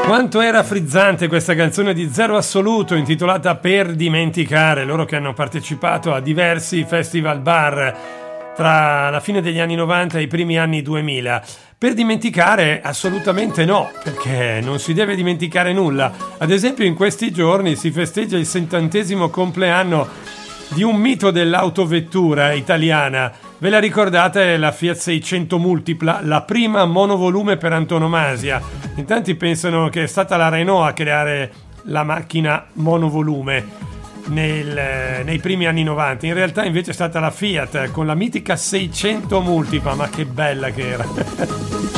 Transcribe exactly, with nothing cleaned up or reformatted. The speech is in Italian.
Quanto era frizzante questa canzone di Zero Assoluto intitolata Per dimenticare, loro che hanno partecipato a diversi festival bar tra la fine degli anni novanta e i primi anni duemila. Per dimenticare assolutamente no, perché non si deve dimenticare nulla. Ad esempio in questi giorni si festeggia il settantesimo compleanno di un mito dell'autovettura italiana. Ve la ricordate la Fiat seicento Multipla, la prima monovolume per antonomasia? In tanti pensano che è stata la Renault a creare la macchina monovolume nel, nei primi anni novanta. In realtà invece è stata la Fiat con la mitica seicento Multipla, ma che bella che era!